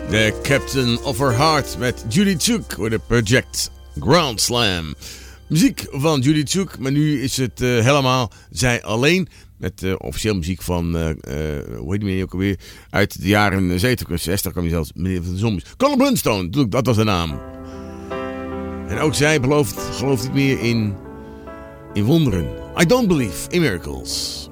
The Captain of Her Heart met Judy Tjuk voor de Project Grand Slam. Muziek van Judy Tjuk, maar nu is het helemaal zij alleen. Met officieel muziek van, hoe heet die meneer ook alweer? Uit de jaren 70, 60 kwam hij zelfs, meneer van de Zombies. Colin Blunstone, dat was de naam. En ook zij gelooft niet meer in wonderen. I don't believe in miracles.